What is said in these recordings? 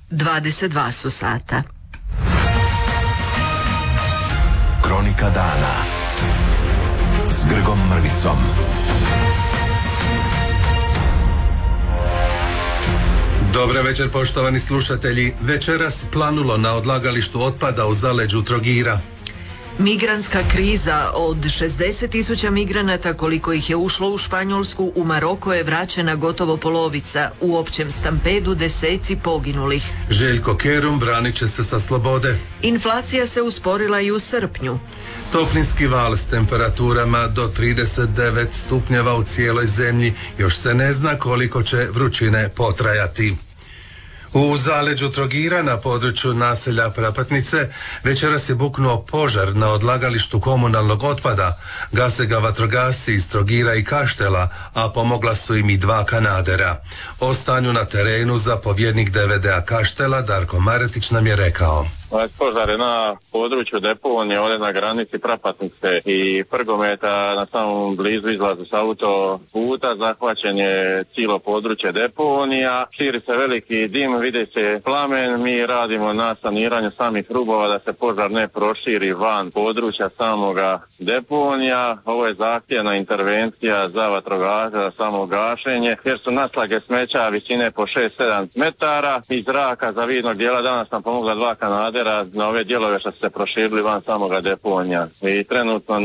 22 su sata. Kronika dana s Grgom Mrvicom. Dobar večer, poštovani slušatelji. Večeras planulo na odlagalištu otpada u zaleđu Trogira. Migrantska kriza, od 60.000 migranata koliko ih je ušlo u Španjolsku, u Maroko je vraćena gotovo polovica. U općem stampedu deseci poginulih. Željko Kerum branit će se sa slobode. Inflacija se usporila i u srpnju. Toplinski val s temperaturama do 39 stupnjeva u cijeloj zemlji. Još se ne zna koliko će vrućine potrajati. U zaleđu Trogira na području naselja Prapatnice večeras je buknuo požar na odlagalištu komunalnog otpada. Gase ga vatrogasci iz Trogira i Kaštela, a pomogla su im i 2 kanadera. O stanju na terenu zapovjednik DVD-a Kaštela Darko Maretić nam je rekao. Požar je na području deponije, ovdje na granici Prapatnice i Prgometa, na samom blizu izlazu s autoputa. Zahvaćen je cijelo područje deponija, širi se veliki dim, vidi se plamen. Mi radimo na saniranju samih rubova da se požar ne proširi van područja samoga deponija. Ovo je zahtjevna intervencija za vatrogasce, za samo gašenje, jer su naslage smeća visine po 6-7 metara. Iz zraka zavidnog dijela danas nam pomogla 2 kanadera na ove dijelove što su se proširili van samoga deponija. I trenutno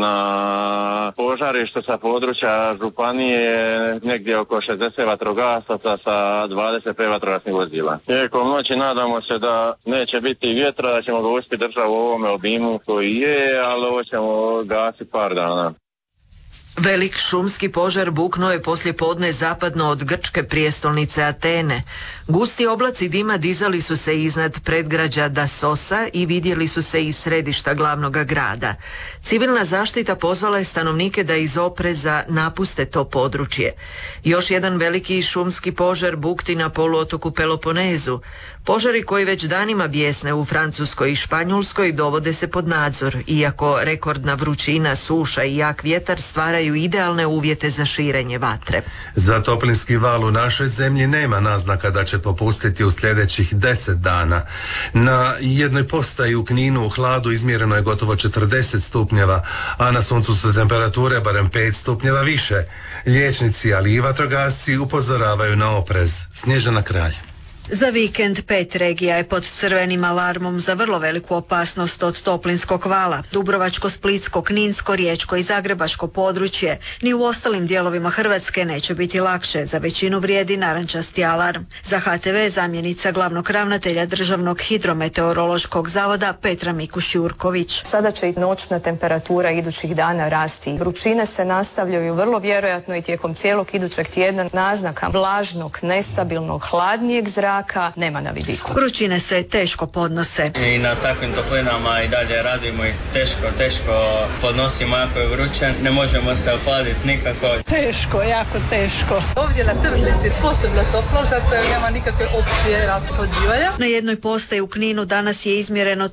na požarištu sa područja županije negdje oko 60 vatrogasaca sa 25 vatrogasnih vozila. Tijekom noći nadamo se da neće biti vjetra, da ćemo ga uspjeti držati u ovome obimu koji je, ali ovo ćemo gasiti par dana. Velik šumski požar buknuo je poslijepodne zapadno od grčke prijestolnice Atene. Gusti oblaci dima dizali su se iznad predgrađa Dasosa i vidjeli su se iz središta glavnog grada. Civilna zaštita pozvala je stanovnike da iz opreza napuste to područje. Još jedan veliki šumski požar bukti na poluotoku Peloponezu. Požari koji već danima bijesne u Francuskoj i Španjolskoj dovode se pod nadzor, iako rekordna vrućina, suša i jak vjetar stvaraju idealne uvjete za širenje vatre. Za toplinski val u našoj zemlji nema naznaka da će popustiti u sljedećih 10 dana. Na jednoj postaji u Kninu u Hladu izmjereno je gotovo 40 stupnjeva, a na suncu su temperature barem 5 stupnjeva više. Liječnici, ali i vatrogasci upozoravaju na oprez. Snježana Kralj. Za vikend 5 regija je pod crvenim alarmom za vrlo veliku opasnost od toplinskog vala. Dubrovačko, Splitsko, Kninsko, Riječko i Zagrebačko područje. Ni u ostalim dijelovima Hrvatske neće biti lakše. Za većinu vrijedi narančasti alarm. Za HTV zamjenica glavnog ravnatelja Državnog hidrometeorološkog zavoda Petra Mikuš-Jurković. Sada će i noćna temperatura idućih dana rasti. Vrućine se nastavljaju vrlo vjerojatno i tijekom cijelog idućeg tjedna. Naznaka vlažnog, nestabilnog, hladnijeg zraka nema na vidiku. Vrućine se teško podnose. I na takvim toplinama i dalje radimo i teško podnosimo, jako je vruće, ne možemo se ohladiti nikako. Teško, jako teško. Ovdje na tržnici je posebno toplo, zato jer nema nikakve opcije rashlađivanja. Na jednoj postaji u Kninu danas je izmjereno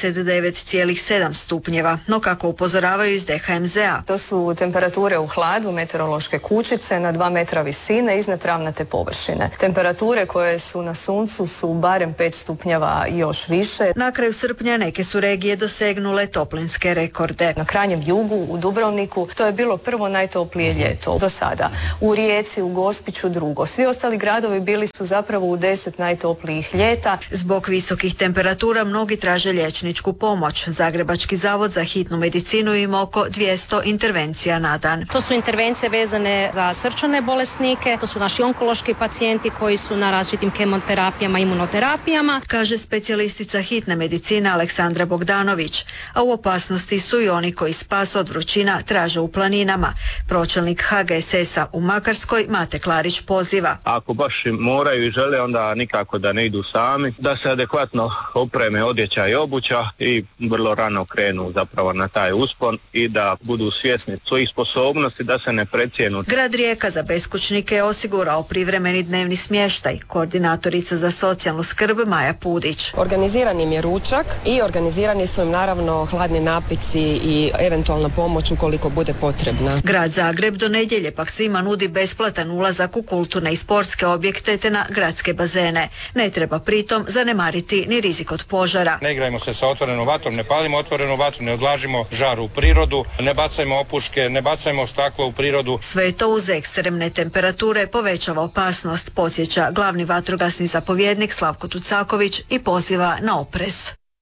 39,7 stupnjeva, no kako upozoravaju iz DHMZ-a. To su temperature u hladu, meteorološke kućice na 2 metra visine iznad travnate površine. Temperature koje su na suncu su barem 5 stupnjeva i još više. Na kraju srpnja neke su regije dosegnule toplinske rekorde. Na krajnjem jugu, u Dubrovniku, to je bilo prvo najtoplije ljeto do sada. U Rijeci, u Gospiću drugo. Svi ostali gradovi bili su zapravo u 10 najtoplijih ljeta. Zbog visokih temperatura mnogi traže liječničku pomoć. Zagrebački zavod za hitnu medicinu ima oko 200 intervencija na dan. To su intervencije vezane za srčane bolesnike, to su naši onkološki pacijenti koji su na različitim kemoterapijama, imunoterapijama, kaže specijalistica hitne medicine Aleksandra Bogdanović, a u opasnosti su i oni koji spas od vrućina traže u planinama. Pročelnik HGSS-a u Makarskoj Mate Klarić poziva. Ako baš moraju i žele, onda nikako da ne idu sami, da se adekvatno opreme odjeća i obuća i vrlo rano krenu zapravo na taj uspon i da budu svjesni svojih sposobnosti, da se ne precijenu. Grad Rijeka za beskućnike je osigurao privremeni dnevni smještaj. Koordinator direktorica za socijalnu skrb Maja Pudić. Organiziran im je ručak i organizirani su im naravno hladni napici i eventualna pomoć ukoliko bude potrebna. Grad Zagreb do nedjelje pak svima nudi besplatan ulazak u kulturne i sportske objekte te na gradske bazene. Ne treba pritom zanemariti ni rizik od požara. Ne igrajmo se sa otvorenom vatrom, ne palimo otvorenu vatru, ne odlažimo žar u prirodu, ne bacajmo opuške, ne bacajmo staklo u prirodu. Sve to uz ekstremne temperature povećava opasnost, podsjeća glavni vatrogasni zapovjednik Slavko Tucaković i poziva na oprez.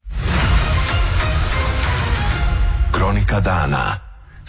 Kronika dana.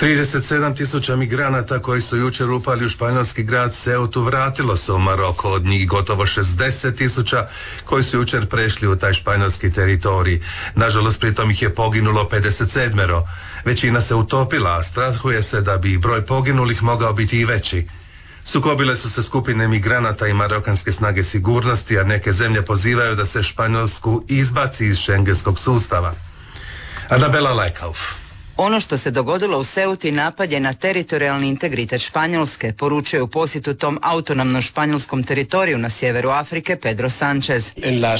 37.000 migranata koji su jučer upali u španjolski grad Ceutu vratilo se u Maroko, od njih gotovo 60.000 koji su jučer prešli u taj španjolski teritorij. Nažalost, pritom ih je poginulo 57. Većina se utopila, a strahuje se da bi broj poginulih mogao biti i veći. Sukobile su se skupine migranata i marokanske snage sigurnosti, a neke zemlje pozivaju da se Španjolsku izbaci iz šengenskog sustava. Anabela Lajkauf. Ono što se dogodilo u Ceuti napad je na teritorijalni integritet Španjolske, poručuje u posjetu tom autonomnom španjolskom teritoriju na sjeveru Afrike Pedro Sanchez.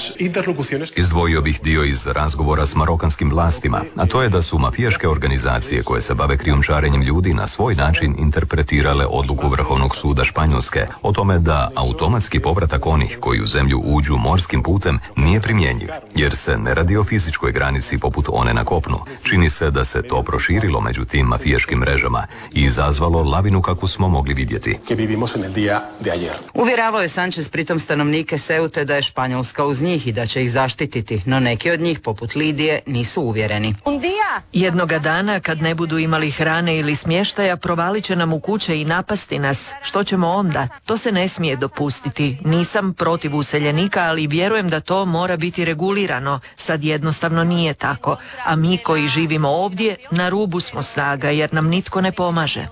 Izdvojio bih dio iz razgovora s marokanskim vlastima, a to je da su mafijaške organizacije koje se bave krijumčarenjem ljudi na svoj način interpretirale odluku Vrhovnog suda Španjolske o tome da automatski povratak onih koji u zemlju uđu morskim putem nije primjenjiv, jer se ne radi o fizičkoj granici poput one na kopnu. Čini se da se to proširilo među tim mafijaškim mrežama i izazvalo lavinu kakvu smo mogli vidjeti. Uvjeravao je Sanchez pritom stanovnike Ceute da je Španjolska uz njih i da će ih zaštititi, no neki od njih, poput Lidije, nisu uvjereni. Jednoga dana, kad ne budu imali hrane ili smještaja, provalit će nam u kuće i napasti nas. Što ćemo onda? To se ne smije dopustiti. Nisam protiv useljenika, ali vjerujem da to mora biti regulirano. Sad jednostavno nije tako. A mi koji živimo ovdje, na rubu smo snaga jer nam nitko ne pomaže.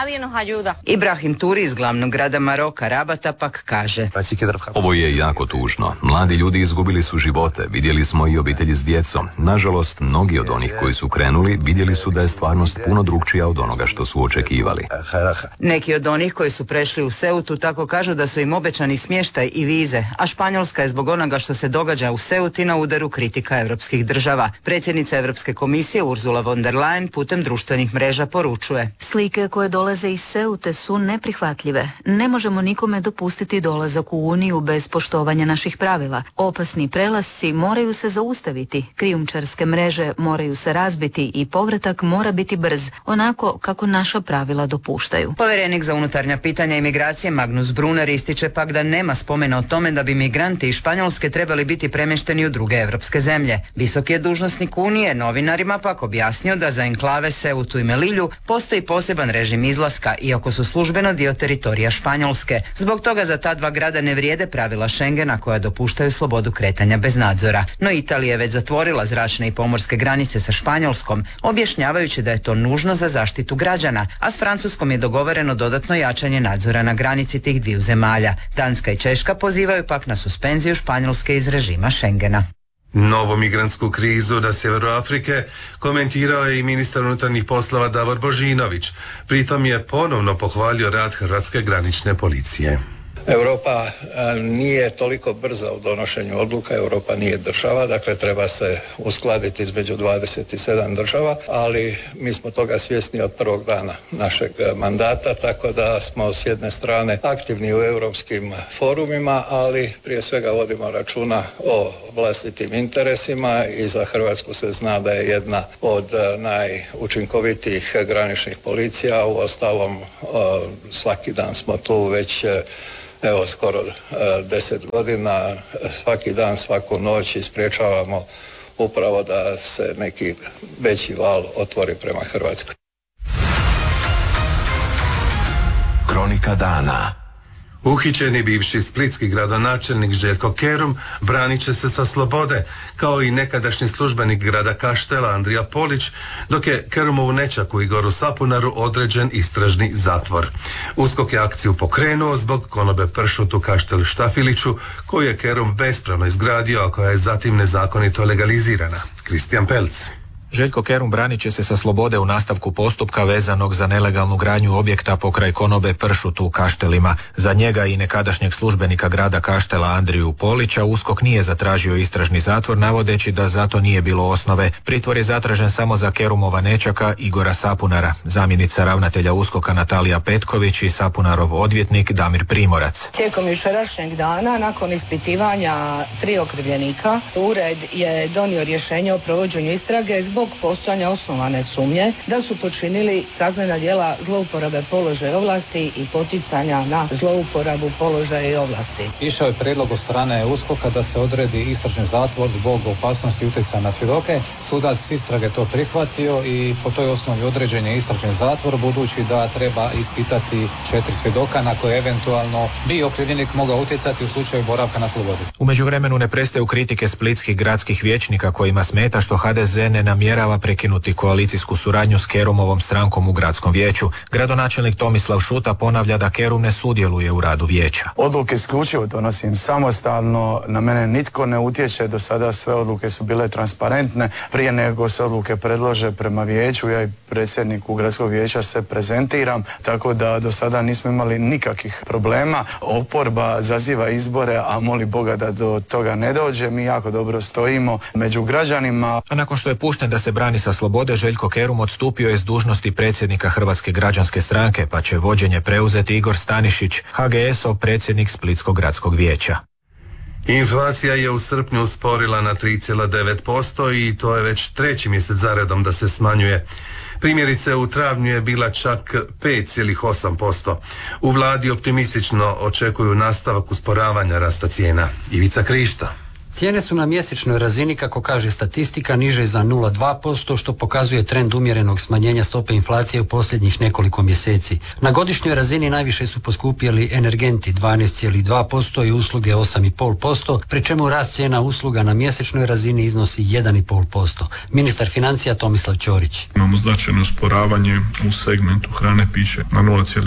Ibrahim Turi iz glavnog grada Maroka, Rabata, pak kaže: Ovo je jako tužno. Mladi ljudi izgubili su živote, vidjeli smo i obitelji s djecom. Nažalost, mnogi od onih koji su krenuli vidjeli su da je stvarnost puno drukčija od onoga što su očekivali. Neki od onih koji su prešli u Ceutu tako kažu da su im obećani smještaj i vize, a Španjolska je zbog onoga što se događa u Ceuti na udaru kritika europskih država. Predsjednica Europske komisije Ursula von der Leyen putem društvenih mreža poručuje: Slike koje dolaze iz Ceute su neprihvatljive. Ne možemo nikome dopustiti dolazak u Uniju bez poštovanja naših pravila. Opasni prelasci moraju se zaustaviti, krijumčarske mreže moraju se razbiti i povratak mora biti brz, onako kako naša pravila dopuštaju. Povjerenik za unutarnja pitanja i migracije Magnus Brunner ističe pak da nema spomena o tome da bi migranti iz Španjolske trebali biti premješteni u druge europske zemlje. Visoki je dužnosnik Unije novinarima pak objasnio da za enklave Ceutu i Melilju postoji poseban režim izlaska, iako su službeno dio teritorija Španjolske. Zbog toga za ta dva grada ne vrijede pravila Schengena koja dopuštaju slobodu kretanja bez nadzora. No Italija je već zatvorila zračne i pomorske granice sa Španjolskom, objašnjavajući da je to nužno za zaštitu građana, a s Francuskom je dogovoreno dodatno jačanje nadzora na granici tih dviju zemalja. Danska i Češka pozivaju pak na suspenziju Španjolske iz režima Schengena. Novu migrantsku krizu na sjeveru Afrike komentirao je i ministar unutarnjih poslova Davor Božinović. Pritom je ponovno pohvalio rad Hrvatske granične policije. Europa nije toliko brza u donošenju odluka, Europa nije država, dakle treba se uskladiti između 27 država, ali mi smo toga svjesni od prvog dana našeg mandata, tako da smo s jedne strane aktivni u europskim forumima, ali prije svega vodimo računa o vlastitim interesima i za Hrvatsku se zna da je jedna od najučinkovitijih graničnih policija, uostalom svaki dan smo tu već skoro 10 godina, svaki dan, svaku noć ispriječavamo upravo da se neki veći val otvori prema Hrvatskoj. Kronika dana. Uhićeni bivši splitski gradonačelnik Željko Kerum branit će se sa slobode, kao i nekadašnji službenik grada Kaštela Andrija Polić, dok je Kerumovu nećaku Igoru Sapunaru određen istražni zatvor. USKOK je akciju pokrenuo zbog konobe pršut u Kaštelu Štafiliću, koju je Kerum bespravno izgradio, a koja je zatim nezakonito legalizirana. Kristijan Pelc. Željko Kerum branit će se sa slobode u nastavku postupka vezanog za nelegalnu gradnju objekta pokraj konobe Pršut u Kaštelima. Za njega i nekadašnjeg službenika grada Kaštela Andriju Polića USKOK nije zatražio istražni zatvor, navodeći da zato nije bilo osnove. Pritvor je zatražen samo za Kerumova nećaka Igora Sapunara. Zamjenica ravnatelja USKOK-a Natalija Petković i Sapunarov odvjetnik Damir Primorac. Tijekom jučerašnjeg dana, nakon ispitivanja 3 okrivljenika, ured je donio rješenje o provođenju istrage zbog postojanja osnovane sumnje da su počinili kaznena djela zlouporabe položaja i ovlasti i poticanja na zlouporabu položaja i ovlasti. Išao je prijedlog od strane USKOK-a da se odredi istražni zatvor zbog opasnosti utjecaja na svjedoke. Sudac istrage to prihvatio i po toj osnovi određen je istražni zatvor, budući da treba ispitati 4 svjedoka na koje eventualno bi okrivljenik mogao utjecati u slučaju boravka na slobodi. U međuvremenu ne prestaju kritike splitskih gradskih vijećnika kojima smeta što HDZ ne namjerava prekinuti koalicijsku suradnju s Kerumovom strankom u gradskom vijeću. Gradonačelnik Tomislav Šuta ponavlja da Kerum ne sudjeluje u radu vijeća. Odluke isključivo donosim samostalno, na mene nitko ne utječe, do sada sve odluke su bile transparentne. Prije nego se odluke predlože prema vijeću, ja i predsjedniku gradskog vijeća se prezentiram, tako da do sada nismo imali nikakvih problema. Oporba zaziva izbore, a moli Boga da do toga ne dođe. Mi jako dobro stojimo među građanima. A nakon što je pušten da se brani sa slobode, Željko Kerum odstupio je s dužnosti predsjednika Hrvatske građanske stranke, pa će vođenje preuzeti Igor Stanišić, HGS-ov predsjednik Splitskog gradskog vijeća. Inflacija je u srpnju usporila na 3,9% i to je već 3. mjesec zaredom da se smanjuje. Primjerice, u travnju je bila čak 5,8%. U vladi optimistično očekuju nastavak usporavanja rasta cijena. Ivica Krišta. Cijene su na mjesečnoj razini, kako kaže statistika, niže za 0,2%, što pokazuje trend umjerenog smanjenja stope inflacije u posljednjih nekoliko mjeseci. Na godišnjoj razini najviše su poskupjeli energenti 12,2% i usluge 8,5%, pri čemu rast cijena usluga na mjesečnoj razini iznosi 1,5%. Ministar financija Tomislav Ćorić. Imamo značajno usporavanje u segmentu hrane piće na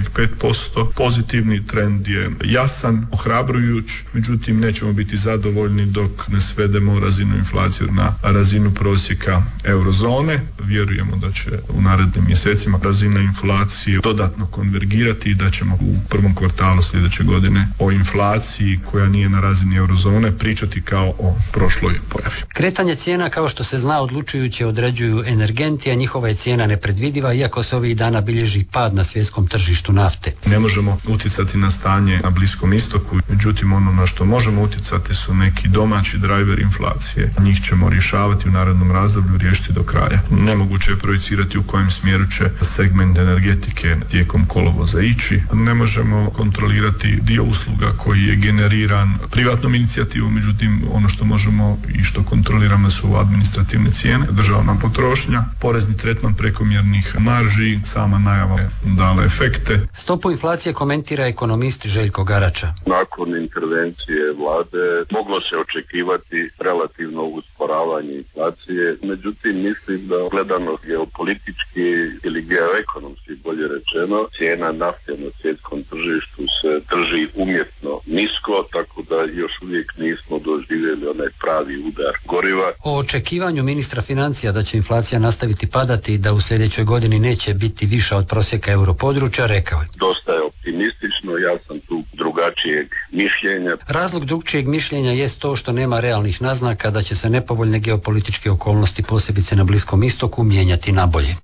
0,5%. Pozitivni trend je jasan, ohrabrujuć, međutim nećemo biti zadovoljni dok ne svedemo razinu inflacije na razinu prosjeka eurozone. Vjerujemo da će u narednim mjesecima razina inflacije dodatno konvergirati i da ćemo u prvom kvartalu sljedeće godine o inflaciji koja nije na razini eurozone pričati kao o prošloj pojavi. Kretanje cijena, kao što se zna, odlučujuće određuju energenti, a njihova je cijena nepredvidiva, iako se ovih dana bilježi pad na svjetskom tržištu nafte. Ne možemo utjecati na stanje na Bliskom istoku, međutim ono na što možemo utjecati su neki domaći driver inflacije. Njih ćemo rješavati u narednom razdoblju, riješiti do kraja. Nemoguće je projicirati u kojem smjeru će segment energetike tijekom kolovoza ići. Ne možemo kontrolirati dio usluga koji je generiran privatnom inicijativom, međutim ono što možemo i što kontroliramo su administrativne cijene, državna potrošnja, porezni tretman prekomjernih marži, sama najava je dala efekte. Stopu inflacije komentira ekonomist Željko Garača. Nakon intervencije vlade moglo se očekivati relativno usporavanje inflacije, međutim mislim da gledano geopolitički ili geoekonomski, bolje rečeno, cijena nafte na svjetskom tržištu se drži umjetno nisko, tako da još uvijek nismo doživjeli onaj pravi udar goriva. O očekivanju ministra financija da će inflacija nastaviti padati i da u sljedećoj godini neće biti viša od prosjeka europodručja rekao je: Dosta je optimistično, ja sam tu drugačijeg mišljenja. Razlog drugčijeg mišljenja jest to što nema realnih naznaka da će se nepovoljne geopolitičke okolnosti, posebice na Bliskom istoku, mijenjati na bolje.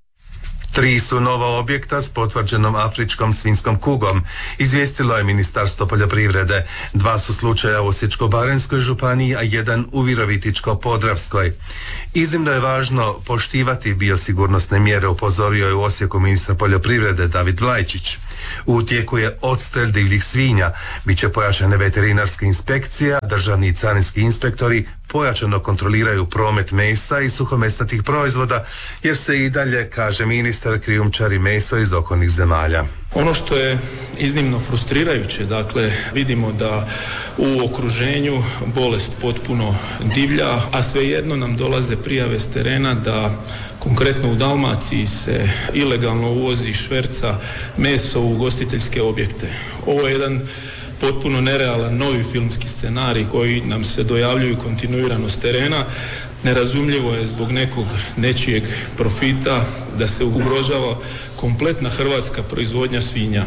3 su nova objekta s potvrđenom afričkom svinjskom kugom, izvijestilo je Ministarstvo poljoprivrede. 2 su slučaja u Osječko-baranjskoj županiji, a 1 u Virovitičko-podravskoj. Iznimno je važno poštivati biosigurnosne mjere, upozorio je u Osijeku ministar poljoprivrede David Vlajčić. U tijeku je odstrel divljih svinja, bit će pojačane veterinarske inspekcije, državni i carinski inspektori pojačano kontroliraju promet mesa i suhomesnatih proizvoda, jer se i dalje, kaže ministar, krijumčari meso iz okolnih zemalja. Ono što je iznimno frustrirajuće, dakle, vidimo da u okruženju bolest potpuno divlja, a svejedno nam dolaze prijave s terena da konkretno u Dalmaciji se ilegalno uvozi, šverca meso u ugostiteljske objekte. Ovo je jedan potpuno nerealan novi filmski scenarij koji nam se dojavljuju kontinuirano s terena. Nerazumljivo je zbog nečijeg profita da se ugrožava kompletna hrvatska proizvodnja svinja.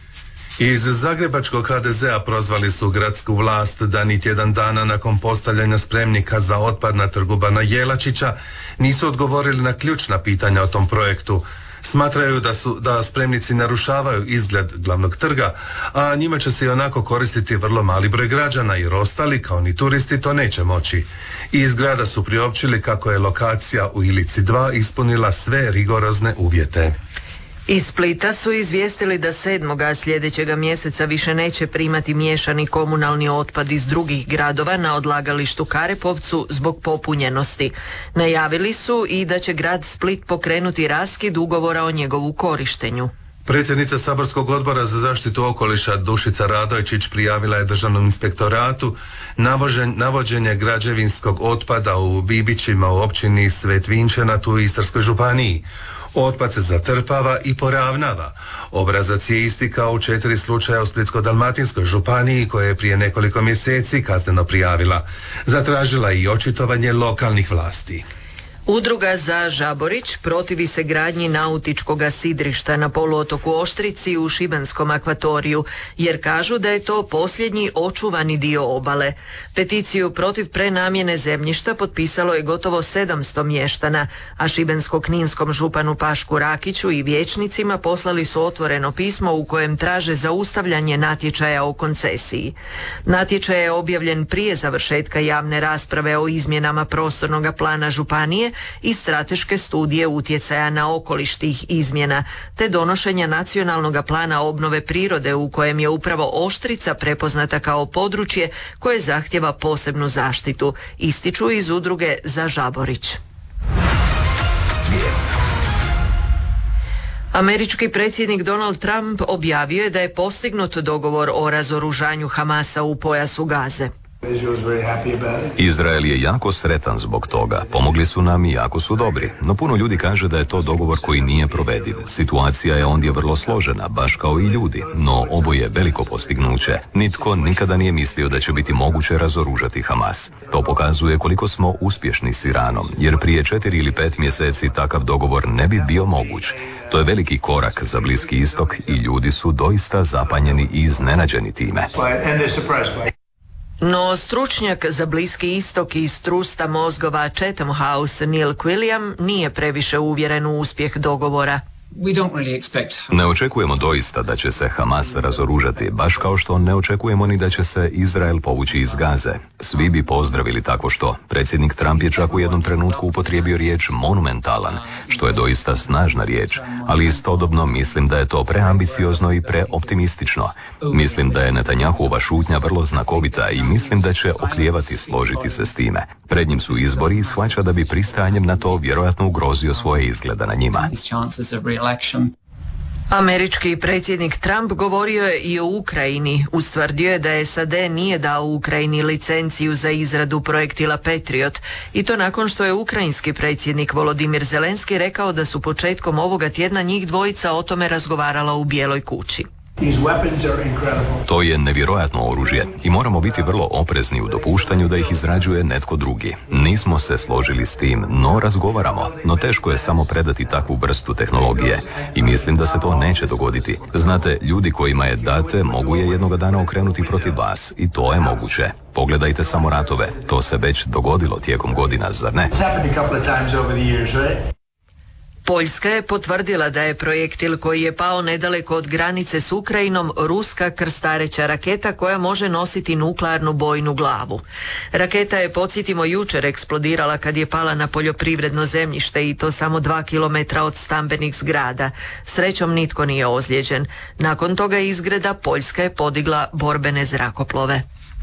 Iz zagrebačkog HDZ-a prozvali su gradsku vlast da ni tjedan dana nakon postavljanja spremnika za otpad na trgu Bana Jelačića nisu odgovorili na ključna pitanja o tom projektu. Smatraju da spremnici narušavaju izgled glavnog trga, a njima će se i onako koristiti vrlo mali broj građana jer ostali, kao ni turisti, to neće moći. Iz grada su priopćili kako je lokacija u Ilici 2 ispunila sve rigorozne uvjete. Iz Splita su izvijestili da 7. sljedećega mjeseca više neće primati miješani komunalni otpad iz drugih gradova na odlagalištu Karepovcu zbog popunjenosti. Najavili su i da će grad Split pokrenuti raskid ugovora o njegovu korištenju. Predsjednica Saborskog odbora za zaštitu okoliša Dušica Radojčić prijavila je Državnom inspektoratu navođenje građevinskog otpada u Bibićima u općini Svetvinčenat u Istarskoj županiji. Otpad se zatrpava i poravnava. Obrazac je isti kao u 4 slučaja u Splitsko-dalmatinskoj županiji koje je prije nekoliko mjeseci kazneno prijavila. Zatražila i očitovanje lokalnih vlasti. Udruga za Žaborić protivi se gradnji nautičkog sidrišta na poluotoku Oštrici u Šibenskom akvatoriju, jer kažu da je to posljednji očuvani dio obale. Peticiju protiv prenamjene zemljišta potpisalo je gotovo 700 mještana, a šibensko-kninskom županu Pašku Rakiću i vijećnicima poslali su otvoreno pismo u kojem traže zaustavljanje natječaja o koncesiji. Natječaj je objavljen prije završetka javne rasprave o izmjenama prostornog plana županije i strateške studije utjecaja na okoliš tih izmjena, te donošenja nacionalnog plana obnove prirode u kojem je upravo Oštrica prepoznata kao područje koje zahtjeva posebnu zaštitu, ističu iz Udruge za Žaborić. Svijet. Američki predsjednik Donald Trump objavio je da je postignut dogovor o razoružanju Hamasa u pojasu Gaze. Izrael je jako sretan zbog toga. Pomogli su nam i jako su dobri. No puno ljudi kaže da je to dogovor koji nije provediv. Situacija je ondje vrlo složena, baš kao i ljudi. No ovo je veliko postignuće. Nitko nikada nije mislio da će biti moguće razoružati Hamas. To pokazuje koliko smo uspješni s Iranom, jer prije 4 ili 5 mjeseci takav dogovor ne bi bio moguć. To je veliki korak za Bliski istok i ljudi su doista zapanjeni i iznenađeni time. No stručnjak za Bliski istok iz trusta mozgova Chatham House Neil Quilliam nije previše uvjeren u uspjeh dogovora. Ne očekujemo doista da će se Hamas razoružati, baš kao što ne očekujemo ni da će se Izrael povući iz Gaze. Svi bi pozdravili tako što. Predsjednik Trump je čak u jednom trenutku upotrijebio riječ monumentalan, što je doista snažna riječ, ali istodobno mislim da je to preambiciozno i preoptimistično. Mislim da je Netanjahova šutnja vrlo znakovita i mislim da će oklijevati složiti se s time. Pred njim su izbori i shvaća da bi pristajanjem na to vjerojatno ugrozio svoje izgleda na njima. Američki predsjednik Trump govorio je i o Ukrajini. Ustvrdio je da SAD nije dao Ukrajini licenciju za izradu projektila Patriot, i to nakon što je ukrajinski predsjednik Volodimir Zelenski rekao da su početkom ovoga tjedna njih dvojica o tome razgovarala u Bijeloj kući. To je nevjerojatno oružje i moramo biti vrlo oprezni u dopuštanju da ih izrađuje netko drugi. Nismo se složili s tim, no razgovaramo. No teško je samo predati takvu vrstu tehnologije i mislim da se to neće dogoditi. Znate, ljudi kojima je date mogu je jednoga dana okrenuti protiv vas i to je moguće. Pogledajte samo ratove, to se već dogodilo tijekom godina, zar ne? Poljska je potvrdila da je projektil koji je pao nedaleko od granice s Ukrajinom ruska krstareća raketa koja može nositi nuklearnu bojnu glavu. Raketa je, podsjetimo, jučer eksplodirala kad je pala na poljoprivredno zemljište i to samo 2 kilometra od stambenih zgrada. Srećom nitko nije ozlijeđen. Nakon toga izgreda Poljska je podigla borbene zrakoplove.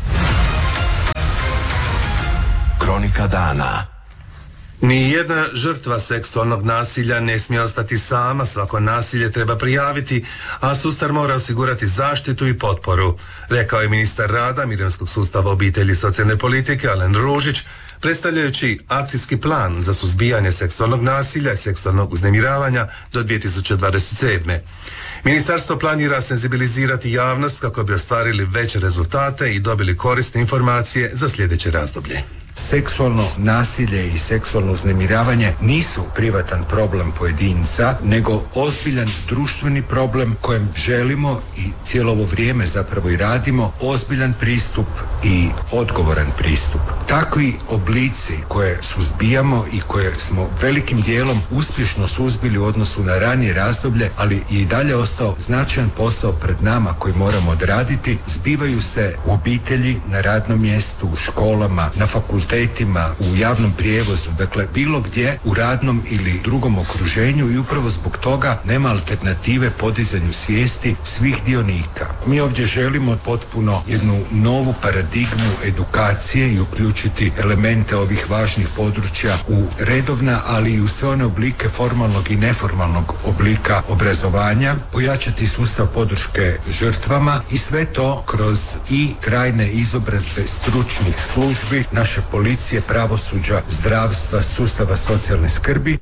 Kronika dana. Ni jedna žrtva seksualnog nasilja ne smije ostati sama, svako nasilje treba prijaviti, a sustav mora osigurati zaštitu i potporu, rekao je ministar rada, mirovinskog sustava, obitelji i socijalne politike Alen Ružić, predstavljajući akcijski plan za suzbijanje seksualnog nasilja i seksualnog uznemiravanja do 2027. Ministarstvo planira senzibilizirati javnost kako bi ostvarili veće rezultate i dobili korisne informacije za sljedeće razdoblje. Seksualno nasilje i seksualno uznemiravanje nisu privatan problem pojedinca, nego ozbiljan društveni problem kojem želimo i cijelo ovo vrijeme zapravo i radimo ozbiljan pristup i odgovoran pristup. Takvi oblici koje suzbijamo i koje smo velikim dijelom uspješno suzbili u odnosu na ranije razdoblje, ali je i dalje ostao značajan posao pred nama koji moramo odraditi, zbivaju se u obitelji, na radnom mjestu, u školama, na fakultetima, u javnom prijevozu, dakle bilo gdje u radnom ili drugom okruženju i upravo zbog toga nema alternative podizanju svijesti svih dionika. Mi ovdje želimo potpuno jednu novu paradigmu edukacije i uključiti elemente ovih važnih područja u redovna, ali i u sve one oblike formalnog i neformalnog oblika obrazovanja, pojačati sustav podrške žrtvama i sve to kroz i trajne izobrazbe stručnih službi, naše policije, pravosuđa, zdravstva, sustava socijalne skrbi.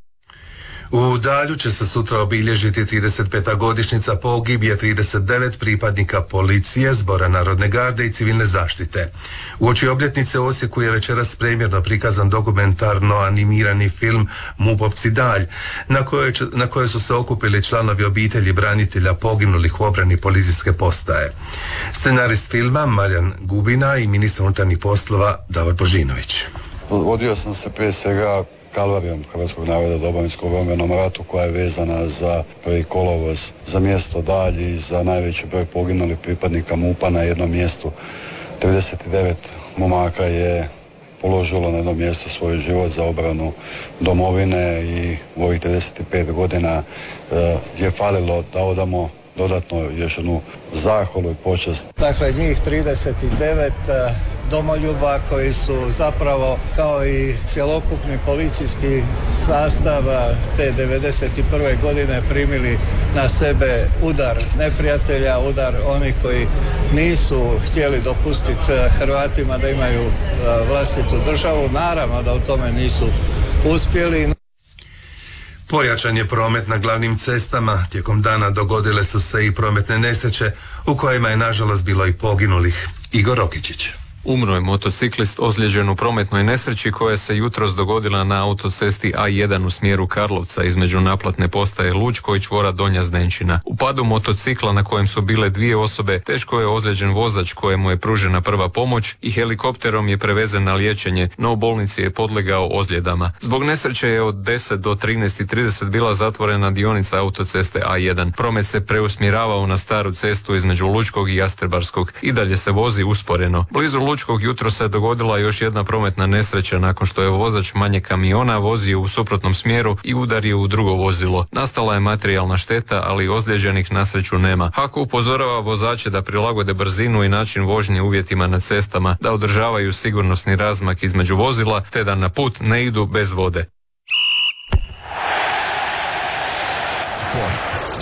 U Dalju će se sutra obilježiti 35. godišnjica pogibije 39 pripadnika policije, Zbora Narodne garde i civilne zaštite. Uoči obljetnice u Osijeku je večeras premjerno prikazan dokumentarno animirani film Mupovci dalj, na kojoj su se okupili članovi obitelji branitelja poginulih u obrani policijske postaje. Scenarist filma Marijan Gubina i ministar unutarnjih poslova Davor Božinović. Vodio sam se prije svega kalvarijom hrvatskog naroda u Domovinskom obrambenom ratu koja je vezana za 1. kolovoz, za mjesto Dalj i za najveći broj poginulih pripadnika MUP-a na jednom mjestu. 39 momaka je položilo na jednom mjestu svoj život za obranu domovine i u ovih 35 godina je falilo da odamo dodatno još jednu zahvalu i počast. Dakle, njih 39 domoljuba koji su zapravo kao i cjelokupni policijski sastav te 91. godine primili na sebe udar neprijatelja, udar onih koji nisu htjeli dopustiti Hrvatima da imaju vlastitu državu. Naravno da u tome nisu uspjeli. Pojačan je promet na glavnim cestama. Tijekom dana dogodile su se i prometne nesreće u kojima je nažalost bilo i poginulih. Igor Rokičić. Umro je motociklist ozlijeđen u prometnoj nesreći koja se jutros dogodila na autocesti A1 u smjeru Karlovca između naplatne postaje Lučko i čvora Donja Zdenčina. U padu motocikla na kojem su bile 2 osobe teško je ozlijeđen vozač kojemu je pružena prva pomoć i helikopterom je prevezen na liječenje, no u bolnici je podlegao ozljedama. Zbog nesreće je od 10 do 13:30 bila zatvorena dionica autoceste A1. Promet se preusmjeravao na staru cestu između Lučkog i Jastrebarskog i dalje se vozi usporeno. Blizu Lučkog jutro se dogodila još jedna prometna nesreća nakon što je vozač manje kamiona vozio u suprotnom smjeru i udario u drugo vozilo. Nastala je materijalna šteta, ali ozlijeđenih na sreću nema. HAKO upozorava vozače da prilagode brzinu i način vožnje uvjetima na cestama, da održavaju sigurnosni razmak između vozila, te da na put ne idu bez vode. Sport.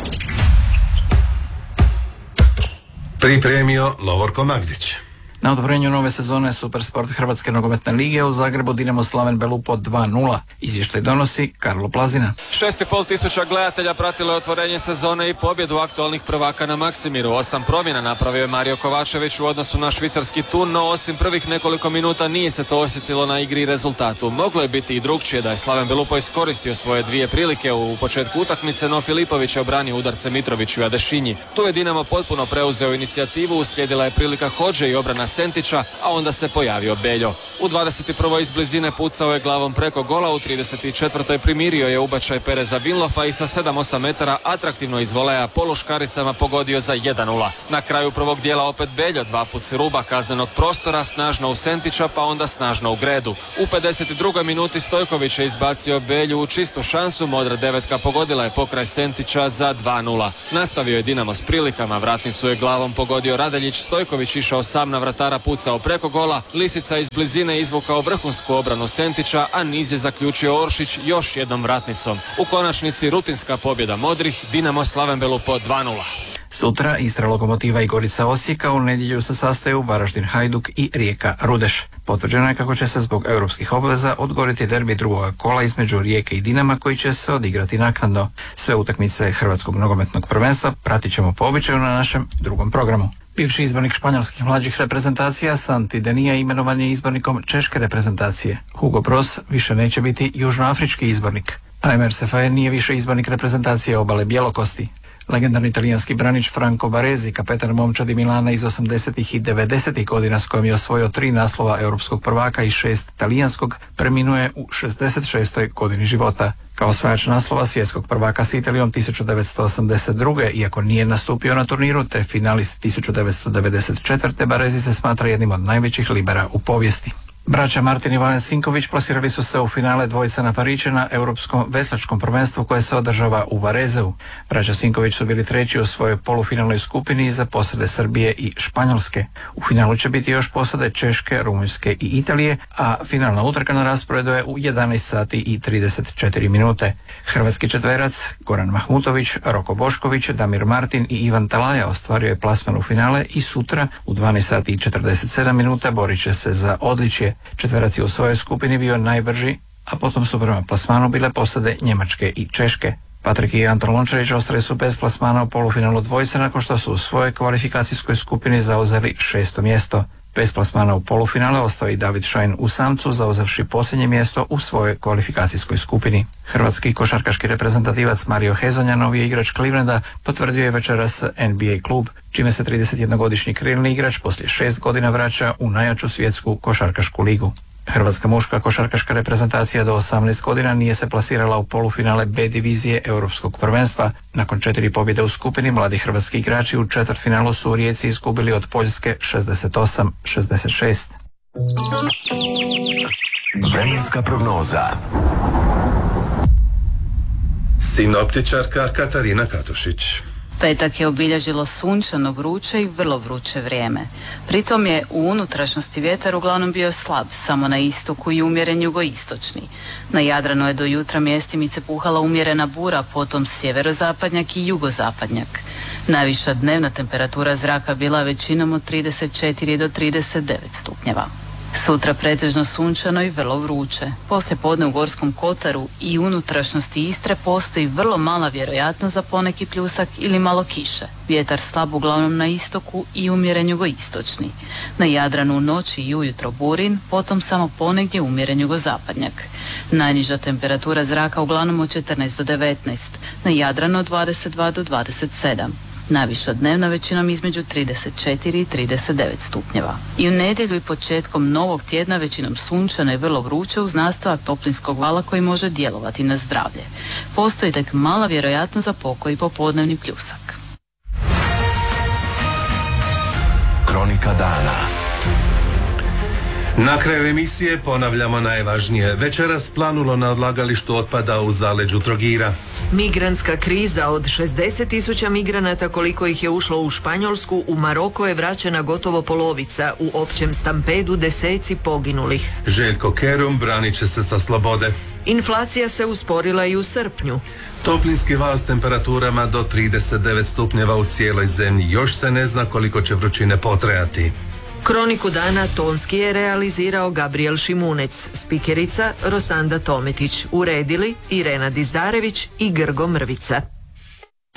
Pripremio Lovorko Magdić. Na otvorenju nove sezone Supersport Hrvatske nogometne lige u Zagrebu Dinamo Slaven Belupo 2:0. Izvještaj donosi Karlo Plazina. 6.500 gledatelja pratilo je otvorenje sezone i pobjedu aktualnih prvaka na Maksimiru. 8 promjena napravio je Mario Kovačević u odnosu na švicarski Thun, no osim prvih nekoliko minuta nije se to osjetilo na igri i rezultatu. Moglo je biti i drugčije da je Slaven Belupo iskoristio svoje 2 prilike u početku utakmice, no Filipović je obranio udarce Mitroviću i Adešinji. Tu je Dinamo potpuno preuzeo inicijativu, uslijedila je prilika Hodže i obrana Sentića, a onda se pojavio Beljo. U 21. iz blizine pucao je glavom preko gola, u 34. primirio je ubačaj Pereza Vinlofa i sa 7-8 metara atraktivno iz voleja poluškaricama pogodio za 1:0. Na kraju prvog dijela opet Beljo, 2 put s ruba kaznenog prostora, snažno u Sentića pa onda snažno u Gredu. U 52. minuti Stojković je izbacio Belju u čistu šansu, modra devetka pogodila je pokraj Sentića za 2:0. Nastavio je Dinamo s prilikama, vratnicu je glavom pogodio Radeljić, Stojković išao sam na vratara, pucao preko gola, Lisica iz blizine izvukao vrhunsku obranu Sentića, a niz je zaključio Oršić još jednom vratnicom. U konačnici rutinska pobjeda modrih, Dinamo Slaven Belupo 2:0. Sutra Istra Lokomotiva i Gorica Osijeka, u nedjelju se sastaju Varaždin Hajduk i Rijeka Rudeš. Potvrđeno je kako će se zbog europskih obveza odgoditi derbi drugoga kola između Rijeke i Dinama koji će se odigrati naknadno. Sve utakmice Hrvatskog nogometnog prvenstva pratit ćemo po običaju na našem drugom programu. Bivši izbornik španjolskih mlađih reprezentacija Santi Denija imenovan je izbornikom češke reprezentacije. Hugo Bross više neće biti južnoafrički izbornik. Aimer Sefae nije više izbornik reprezentacije obale Bjelokosti. Legendarni talijanski branič Franco Baresi, kapetan momčadi Milana iz 80. i 90. godina s kojim je osvojio 3 naslova europskog prvaka i 6 talijanskog, preminuje u 66. godini života. Kao osvajač naslova svjetskog prvaka s Italijom 1982. iako nije nastupio na turniru, te finalist 1994. Baresi se smatra jednim od najvećih libera u povijesti. Braća Martin i Valen Sinković plasirali su se u finale dvojica na Pariće na europskom veslačkom prvenstvu koje se održava u Varezeu. Braća Sinković su bili treći u svojoj polufinalnoj skupini iza posade Srbije i Španjolske. U finalu će biti još posade Češke, Rumunjske i Italije, a finalna utrka na rasporedu je u 11 sati i 34 minute. Hrvatski četverac Goran Mahmutović, Roko Bošković, Damir Martin i Ivan Talaja ostvario je plasman u finale i sutra u 12 sati i 47 minuta borit će se za odličje. Četverac je u svojoj skupini bio najbrži, a potom su prema plasmanu bile posade Njemačke i Češke. Patrik i Anton Lončarić ostali su bez plasmana u polufinalu dvojice nakon što su u svojoj kvalifikacijskoj skupini zauzeli 6. mjesto. Bez plasmana u polufinale ostao i David Šajn u samcu, zauzevši posljednje mjesto u svojoj kvalifikacijskoj skupini. Hrvatski košarkaški reprezentativac Mario Hezonja, novi igrač Clevelanda, potvrdio je večeras NBA klub, čime se 31-godišnji krilni igrač poslije 6 godina vraća u najjaču svjetsku košarkašku ligu. Hrvatska muška košarkaška reprezentacija do 18 godina nije se plasirala u polufinale B divizije europskog prvenstva. Nakon 4 pobjede u skupini, mladi hrvatski igrači u četvrtfinalu su u Rijeci izgubili od Poljske 68-66. Vremenska prognoza. Sinoptičarka Katarina Katušić. Petak je obilježilo sunčano, vruće i vrlo vruće vrijeme. Pritom je u unutrašnjosti vjetar uglavnom bio slab, samo na istoku i umjeren jugoistočni. Na Jadranu je do jutra mjestimice puhala umjerena bura, potom sjeverozapadnjak i jugozapadnjak. Najviša dnevna temperatura zraka bila većinom od 34 do 39 stupnjeva. Sutra pretežno sunčano i vrlo vruće. Poslije podne u Gorskom kotaru i unutrašnjosti Istre postoji vrlo mala vjerojatnost za poneki pljusak ili malo kiše. Vjetar slab uglavnom na istoku i umjeren jugoistočni. Na Jadranu u noći i ujutro burin, potom samo ponegdje umjeren jugozapadnjak. Najniža temperatura zraka uglavnom od 14 do 19, na Jadranu od 22 do 27. Najviša dnevna većinom između 34 i 39 stupnjeva. I u nedjelju i početkom novog tjedna većinom sunčano i vrlo vruće uz nastavak toplinskog vala koji može djelovati na zdravlje. Postoji tek mala vjerojatnost za pokoji popodnevni pljusak. Kronika dana. Na kraju emisije ponavljamo najvažnije. Večeras planulo na odlagalištu otpada u zaleđu Trogira. Migrantska kriza od 60.000 migranata koliko ih je ušlo u Španjolsku, u Maroko je vraćena gotovo polovica, u općem stampedu deseci poginulih. Željko Kerum branit će se sa slobode. Inflacija se usporila i u srpnju. Toplinski val s temperaturama do 39 stupnjeva u cijeloj zemlji. Još se ne zna koliko će vrućine potrajati. Kroniku dana tonski je realizirao Gabriel Šimunec, spikerica Rosanda Tometić, uredili Irena Dizdarević i Grgo Mrvica.